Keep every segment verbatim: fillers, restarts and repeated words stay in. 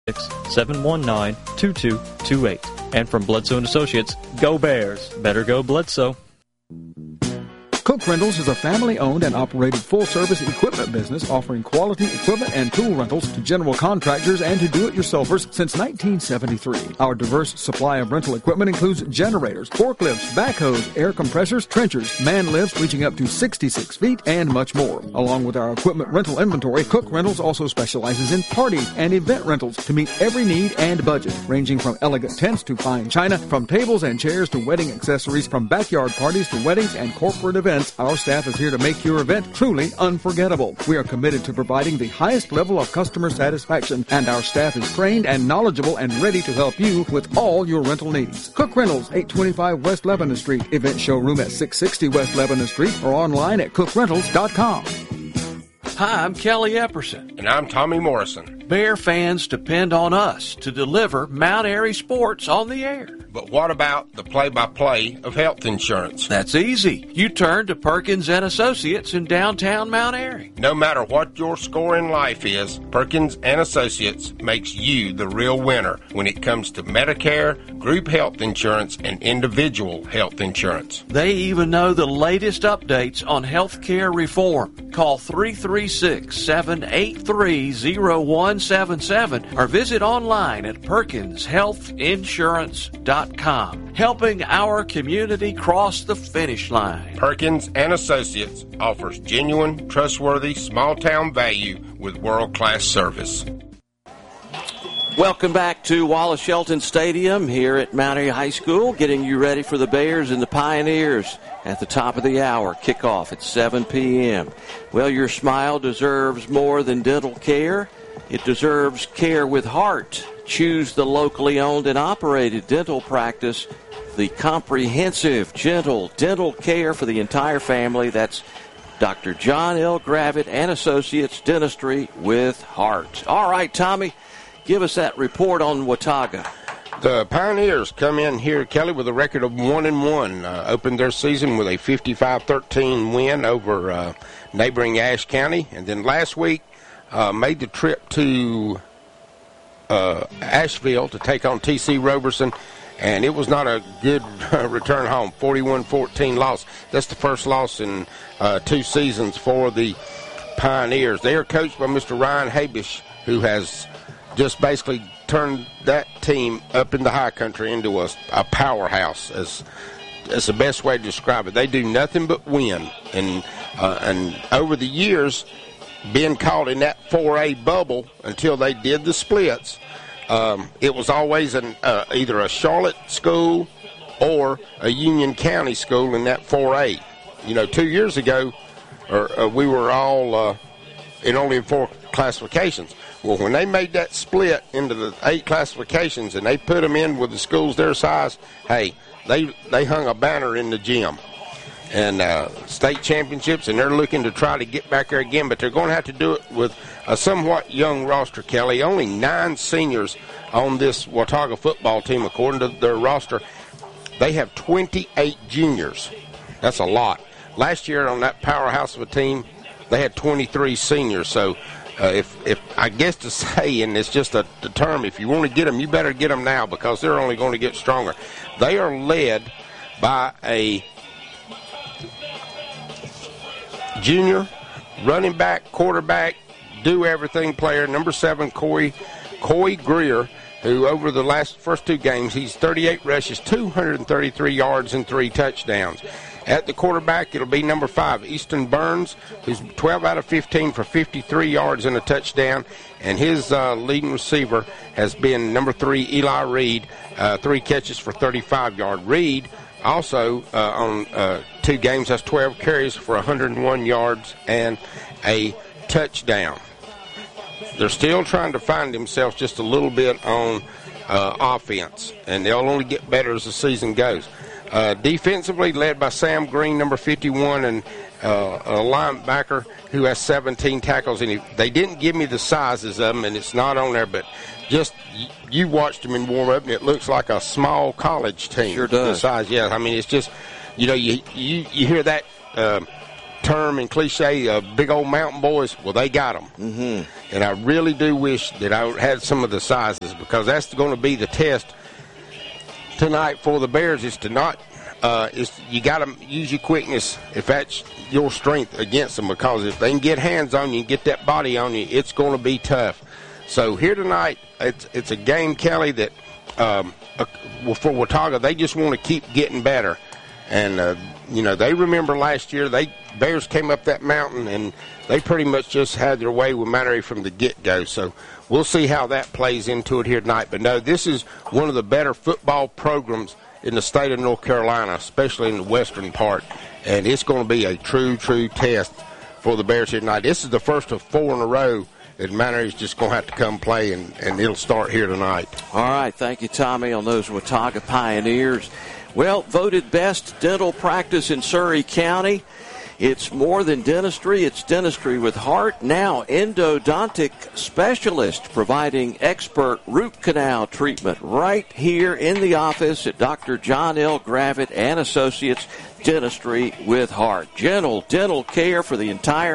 seven one nine, two two two eight. And from Bledsoe and Associates, go Bears. Better go Bledsoe. Cook Rentals is a family-owned and operated full-service equipment business offering quality equipment and tool rentals to general contractors and to do-it-yourselfers since nineteen seventy-three. Our diverse supply of rental equipment includes generators, forklifts, backhoes, air compressors, trenchers, man lifts reaching up to sixty-six feet, and much more. Along with our equipment rental inventory, Cook Rentals also specializes in party and event rentals to meet every need and budget, ranging from elegant tents to fine china, from tables and chairs to wedding accessories, from backyard parties to weddings and corporate events. Our staff is here to make your event truly unforgettable. We are committed to providing the highest level of customer satisfaction, and our staff is trained and knowledgeable and ready to help you with all your rental needs. Cook Rentals, eight twenty-five West Lebanon Street, event showroom at six sixty West Lebanon Street, or online at cook rentals dot com. Hi, I'm Kelly Epperson. And I'm Tommy Morrison. Bear fans depend on us to deliver Mount Airy sports on the air. But what about the play-by-play of health insurance? That's easy. You turn to Perkins and Associates in downtown Mount Airy. No matter what your score in life is, Perkins and Associates makes you the real winner when it comes to Medicare, group health insurance, and individual health insurance. They even know the latest updates on health care reform. Call three three six, seven eight three, zero one seven seven or visit online at perkins health insurance dot com, helping our community cross the finish line. Perkins and Associates offers genuine, trustworthy, small-town value with world-class service. Welcome back to Wallace Shelton Stadium here at Mount Airy High School, getting you ready for the Bears and the Pioneers at the top of the hour. Kickoff at seven p.m. Well, your smile deserves more than dental care. It deserves care with heart. Choose the locally owned and operated dental practice, the comprehensive, gentle dental care for the entire family. That's Doctor John L. Gravitt and Associates Dentistry with Heart. All right, Tommy, give us that report on Watauga. The Pioneers come in here, Kelly, with a record of one and one. Uh, opened their season with a fifty-five thirteen win over uh, neighboring Ashe County, and then last week uh, made the trip to uh, Asheville to take on T C Roberson, and it was not a good uh, return home. forty-one fourteen loss. That's the first loss in uh, two seasons for the Pioneers. They are coached by Mister Ryan Habish, who has just basically turned that team up in the high country into a, a powerhouse, as as the best way to describe it. They do nothing but win, and uh, and over the years, being caught in that four A bubble until they did the splits, um, it was always an uh, either a Charlotte school or a Union County school in that four A. You know, two years ago, or uh, we were all uh, in only in four classifications. Well, when they made that split into the eight classifications and they put them in with the schools their size, hey, they they hung a banner in the gym. And uh, state championships, and they're looking to try to get back there again, but they're going to have to do it with a somewhat young roster, Kelly. Only nine seniors on this Watauga football team, according to their roster. They have twenty-eight juniors. That's a lot. Last year on that powerhouse of a team, they had twenty-three seniors, so Uh, if, if I guess to say, and it's just a, a term, if you want to get them, you better get them now because they're only going to get stronger. They are led by a junior running back, quarterback, do-everything player, number seven, Coy, Coy Greer, who over the last first two games, he's thirty-eight rushes, two hundred thirty-three yards, and three touchdowns. At the quarterback, it'll be number five, Easton Burns, who's twelve out of fifteen for fifty-three yards and a touchdown. And his uh, leading receiver has been number three, Eli Reed, uh, three catches for thirty-five yards. Reed also uh, on uh, two games has twelve carries for one hundred one yards and a touchdown. They're still trying to find themselves just a little bit on uh, offense, and they'll only get better as the season goes. Uh, defensively, led by Sam Green, number fifty-one, and uh, a linebacker who has seventeen tackles. And he, they didn't give me the sizes of them, and it's not on there, but just you watched them in warm-up, and it looks like a small college team. Sure does. The size, yeah. I mean, it's just, you know, you you, you hear that uh, term and cliche, uh, big old mountain boys, well, they got them. Mm-hmm. And I really do wish that I had some of the sizes, because that's going to be the test tonight for the Bears, is to not, uh, is you got to use your quickness if that's your strength against them, because if they can get hands on you and get that body on you, it's going to be tough. So here tonight, it's, it's a game, Kelly, that um, uh, for Watauga, they just want to keep getting better. And, uh, you know, they remember last year, they Bears came up that mountain, and they pretty much just had their way with Mount Airy from the get-go. So we'll see how that plays into it here tonight. But, no, this is one of the better football programs in the state of North Carolina, especially in the western part. And it's going to be a true, true test for the Bears here tonight. This is the first of four in a row that Mount Airy's just going to have to come play, and, and it'll start here tonight. All right. Thank you, Tommy, on those Watauga Pioneers. Well, voted best dental practice in Surry County. It's more than dentistry, it's dentistry with heart. Now, endodontic specialist providing expert root canal treatment right here in the office at Doctor John L. Gravitt and Associates, Dentistry with Heart. Gentle dental care for the entire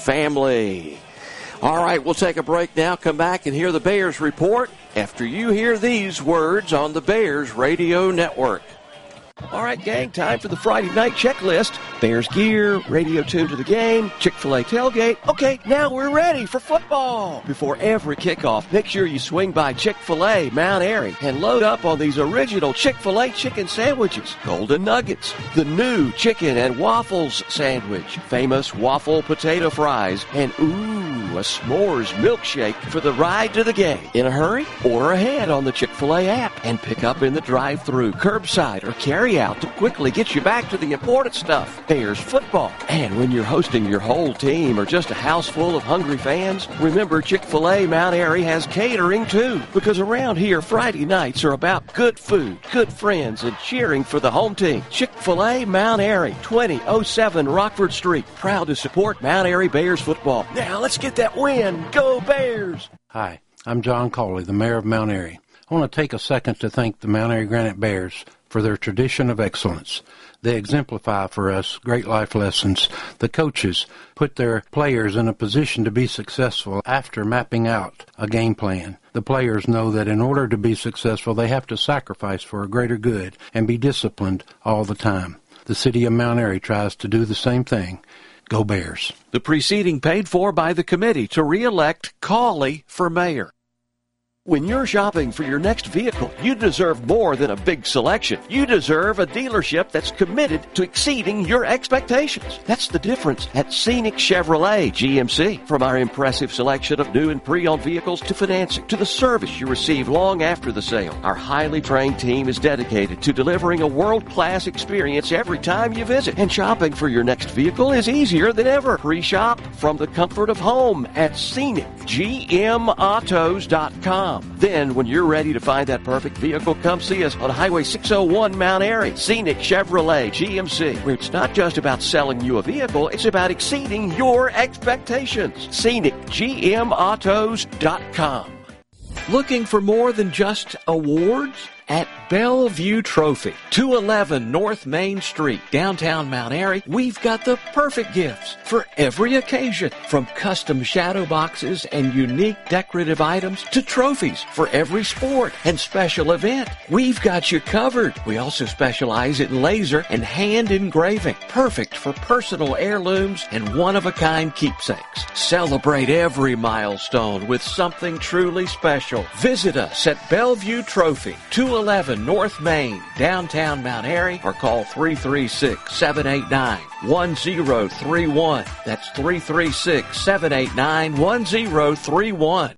family. All right, we'll take a break now, come back and hear the Bears report after you hear these words on the Bears Radio Network. All right, gang, time for the Friday night checklist. Bears gear, radio tuned to the game, Chick-fil-A tailgate. Okay, now we're ready for football. Before every kickoff, make sure you swing by Chick-fil-A Mount Airy and load up on these original Chick-fil-A chicken sandwiches, Golden Nuggets, the new chicken and waffles sandwich, famous waffle potato fries, and ooh, a s'mores milkshake for the ride to the game. In a hurry? Order ahead on the Chick-fil-A app and pick up in the drive-thru, curbside, or carry out to quickly get you back to the important stuff, Bears football. And when you're hosting your whole team or just a house full of hungry fans, remember Chick-fil-A Mount Airy has catering too, because around here Friday nights are about good food, good friends, and cheering for the home team. Chick-fil-A Mount Airy, twenty oh seven Rockford Street, proud to support Mount Airy Bears football. Now let's get that win. Go Bears! Hi, I'm John Cawley, the mayor of Mount Airy. I want to take a second to thank the Mount Airy Granite Bears for their tradition of excellence. They exemplify for us great life lessons. The coaches put their players in a position to be successful after mapping out a game plan. The players know that in order to be successful, they have to sacrifice for a greater good and be disciplined all the time. The city of Mount Airy tries to do the same thing. Go Bears. The preceding paid for by the committee to re-elect Cawley for mayor. When you're shopping for your next vehicle, you deserve more than a big selection. You deserve a dealership that's committed to exceeding your expectations. That's the difference at Scenic Chevrolet G M C. From our impressive selection of new and pre-owned vehicles to financing to the service you receive long after the sale, our highly trained team is dedicated to delivering a world-class experience every time you visit. And shopping for your next vehicle is easier than ever. Pre-shop from the comfort of home at scenic g m autos dot com. Then, when you're ready to find that perfect vehicle, come see us on Highway six oh one Mount Airy, Scenic Chevrolet G M C, where it's not just about selling you a vehicle, it's about exceeding your expectations. scenic g m autos dot com. Looking for more than just awards? At Bellevue Trophy, two eleven North Main Street, downtown Mount Airy, we've got the perfect gifts for every occasion. From custom shadow boxes and unique decorative items to trophies for every sport and special event, we've got you covered. We also specialize in laser and hand engraving, perfect for personal heirlooms and one-of-a-kind keepsakes. Celebrate every milestone with something truly special. Visit us at Bellevue Trophy, two eleven North Main, downtown Mount Airy, or call three three six, seven eight nine, one zero three one. That's three three six, seven eight nine, one zero three one.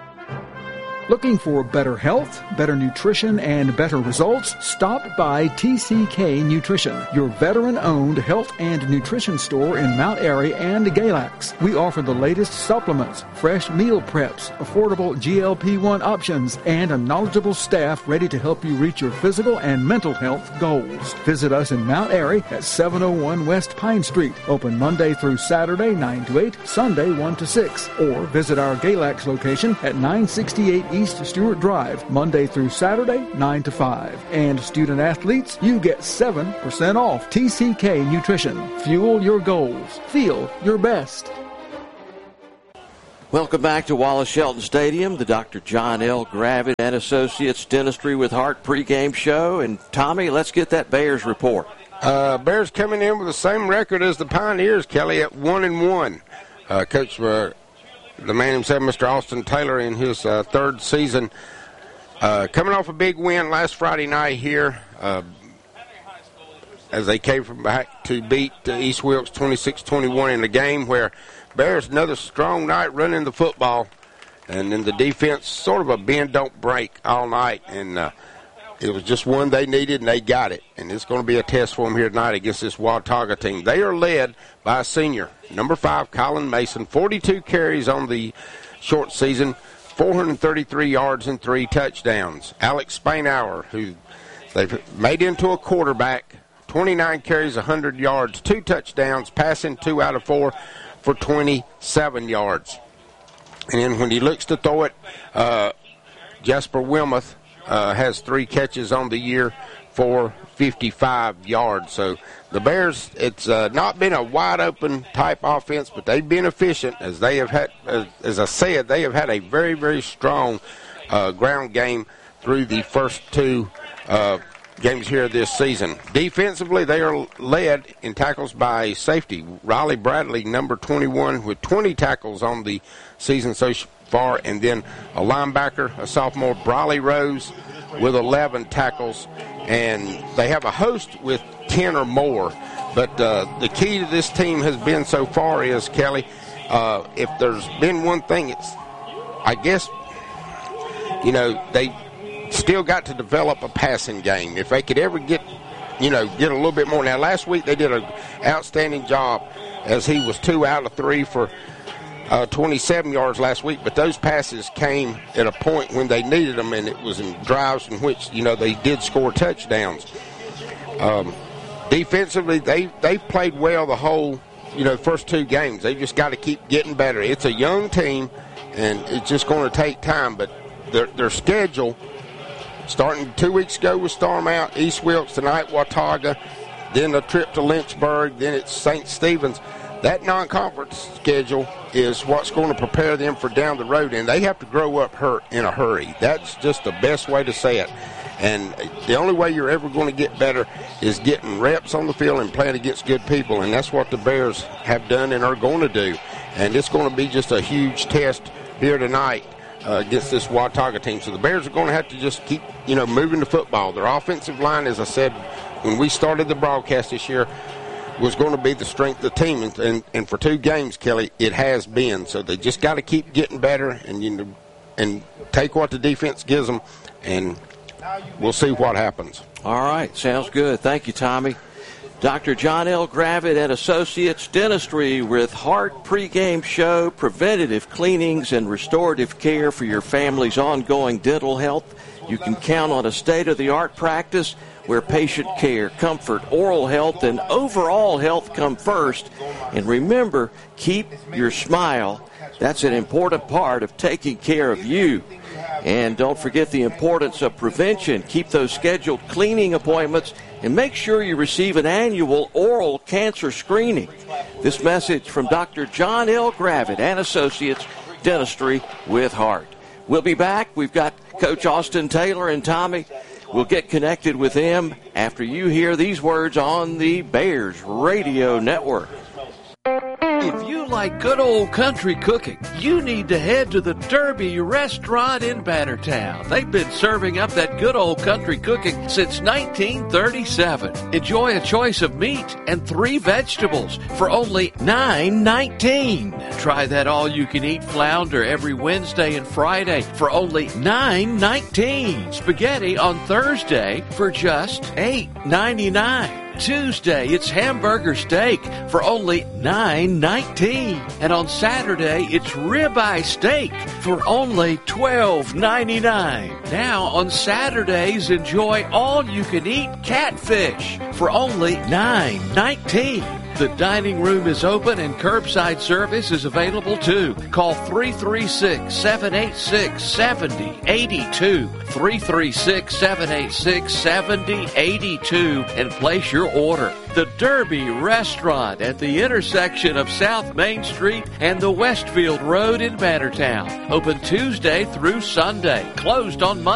Looking for better health, better nutrition, and better results? Stop by T C K Nutrition, your veteran-owned health and nutrition store in Mount Airy and Galax. We offer the latest supplements, fresh meal preps, affordable G L P one options, and a knowledgeable staff ready to help you reach your physical and mental health goals. Visit us in Mount Airy at seven oh one West Pine Street, open Monday through Saturday nine to eight, Sunday one to six, or visit our Galax location at nine sixty-eight East Stewart Drive, Monday through Saturday, nine to five. And student athletes, you get seven percent off. T C K Nutrition. Fuel your goals. Feel your best. Welcome back to Wallace Shelton Stadium, the Doctor John L. Gravitt and Associates Dentistry with Heart pregame show. And, Tommy, let's get that Bears report. Uh, Bears coming in with the same record as the Pioneers, Kelly, at one and one. Uh, Coach, uh, the man himself, Mister Austin Taylor, in his uh, third season, uh, coming off a big win last Friday night here, uh, as they came from back to beat uh, East Wilkes twenty-six twenty-one in a game where Bears another strong night running the football, and then the defense sort of a bend don't break all night, and uh, it was just one they needed, and they got it. And it's going to be a test for them here tonight against this Watauga team. They are led by a senior, number five, Colin Mason, forty-two carries on the short season, four hundred thirty-three yards and three touchdowns. Alex Spainhour, who they've made into a quarterback, twenty-nine carries, one hundred yards, two touchdowns, passing two out of four for twenty-seven yards. And then when he looks to throw it, uh, Jasper Wilmoth uh, has three catches on the year for fifty-five yards. So the Bears, it's uh, not been a wide-open type offense, but they've been efficient. As they have had, uh, as I said, they have had a very, very strong uh, ground game through the first two uh games here this season. Defensively, they are led in tackles by safety. Riley Bradley, number twenty-one, with twenty tackles on the season so far, and then a linebacker, a sophomore, Briley Rose, with eleven tackles, and they have a host with ten or more. But uh, the key to this team has been so far is, Kelly, uh, if there's been one thing, it's, I guess, you know, they still got to develop a passing game. If they could ever get, you know, get a little bit more. Now, last week they did an outstanding job as he was two out of three for uh, twenty-seven yards last week, but those passes came at a point when they needed them, and it was in drives in which, you know, they did score touchdowns. Um, defensively, they, they've played well the whole, you know, first two games. They just got to keep getting better. It's a young team, and it's just going to take time, but their, their schedule, starting two weeks ago with Starmount, East Wilkes, tonight Watauga, then a trip to Lynchburg, then it's Saint Stephen's. That non-conference schedule is what's going to prepare them for down the road, and they have to grow up hurt in a hurry. That's just the best way to say it. And the only way you're ever going to get better is getting reps on the field and playing against good people, and that's what the Bears have done and are going to do. And it's going to be just a huge test here tonight Uh, against this Watauga team. So the Bears are going to have to just keep, you know, moving the football. Their offensive line, as I said when we started the broadcast this year, was going to be the strength of the team. And, and, and for two games, Kelly, it has been. So they just got to keep getting better and, you know, and take what the defense gives them, and we'll see what happens. All right. Sounds good. Thank you, Tommy. Doctor John L. Gravitt and Associates Dentistry with Heart pregame show, preventative cleanings and restorative care for your family's ongoing dental health. You can count on a state-of-the-art practice where patient care, comfort, oral health, and overall health come first. And remember, keep your smile. That's an important part of taking care of you. And don't forget the importance of prevention. Keep those scheduled cleaning appointments and make sure you receive an annual oral cancer screening. This message from Doctor John L. Gravitt and Associates Dentistry with Heart. We'll be back. We've got Coach Austin Taylor and Tommy. We'll get connected with them after you hear these words on the Bears Radio Network. If you like good old country cooking, you need to head to the Derby Restaurant in Bannertown. They've been serving up that good old country cooking since nineteen thirty-seven. Enjoy a choice of meat and three vegetables for only nine nineteen. Try that all-you-can-eat flounder every Wednesday and Friday for only nine nineteen. Spaghetti on Thursday for just eight ninety-nine. Tuesday, it's hamburger steak for only nine nineteen. And on Saturday, it's ribeye steak for only twelve ninety-nine. Now, on Saturdays, enjoy all-you-can-eat catfish for only nine nineteen. The dining room is open and curbside service is available too. Call three three six, seven eight six, seven zero eight two, three three six, seven eight six, seven zero eight two, and place your order. The Derby Restaurant at the intersection of South Main Street and the Westfield Road in Bannertown. Open Tuesday through Sunday. Closed on Monday.